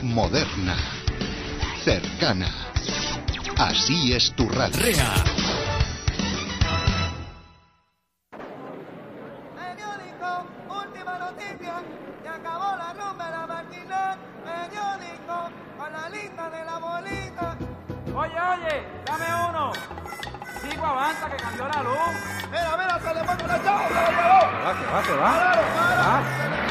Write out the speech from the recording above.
moderna, cercana. Así es tu radio. Rea. Periódico, última noticia, se acabó la rumba de la matinal. Periódico, con la lista de la bolita. Oye, dame uno. Sigo avanza, que cambió la luz. Mira, se le fue con la chava, se lo llevó. Que va.